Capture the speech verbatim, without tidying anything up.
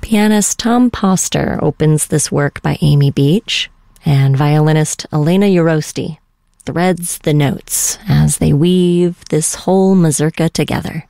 Pianist Tom Poster opens this work by Amy Beach, and violinist Elena Urosti threads the notes as they weave this whole mazurka together.